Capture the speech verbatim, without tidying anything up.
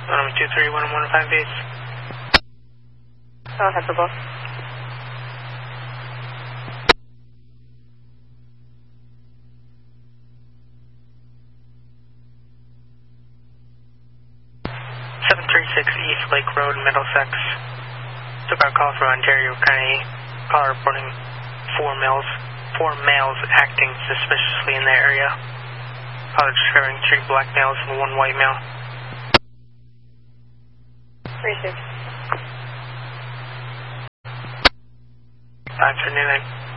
one two three one one five base. Go ahead, Purple. seven three six East Lake Road, Middlesex. Took our call from Ontario County. Caller reporting four males, four males acting suspiciously in the area. Caller describing three black males and one white male. three six. Afternoon.